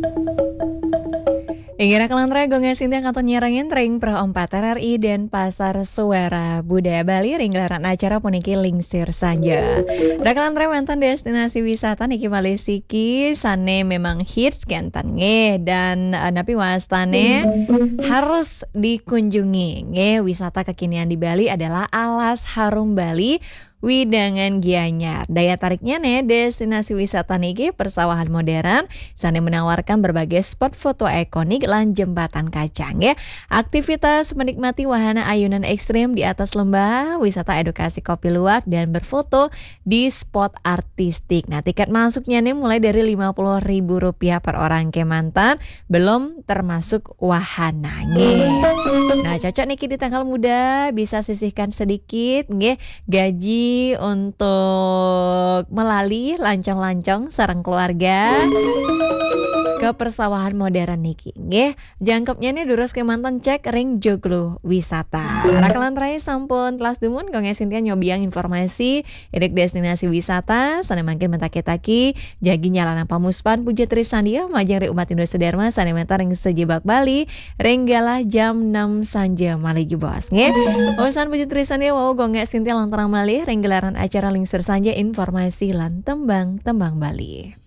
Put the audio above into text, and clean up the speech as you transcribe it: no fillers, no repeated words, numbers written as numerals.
Ingira kelantre gonga sintiang kantor nyerangin ring pro 4 RRI dan Pasar Suara Budaya Bali ring gelaran acara puniki lingsir saja. Rakalantre mantan destinasi wisata niki Malesiki sane memang hits kentan nge dan napi wastane harus dikunjungi nge wisata kekinian di Bali adalah Alas Harum Bali Widangan Gianyar. Daya tariknya nih destinasi wisata niki persawahan modern sana menawarkan berbagai spot foto ikonik lan jembatan kacang ya. Aktivitas menikmati wahana ayunan ekstrim di atas lembah, wisata edukasi kopi luwak dan berfoto di spot artistik. Nah, tiket masuknya nih mulai dari Rp50.000 per orang ke mantan, belum termasuk wahananya. Nah, cocok nih di tanggal muda bisa sisihkan sedikit nggih gaji untuk melalui lancong-lancong sareng keluarga ke persawahan modern niki nggih. Jangkepnya nih durus ke mantan cek ring joglo wisata. Rakalan trai sampun kelas dumun kong Sintia nyobiang informasi edek destinasi wisata sana mangkin mentaketaki jagi nyalana pamuspan Puja Trisandia majang ri umat Indo Sudarma sana mentar ring sejebak Bali ring galah jam 6 sanja malih bos nggih. Urusan Puja Trisandia wow gong Sintia lantarang malih ring gelaran acara lingsir sanja informasi lan tembang Bali.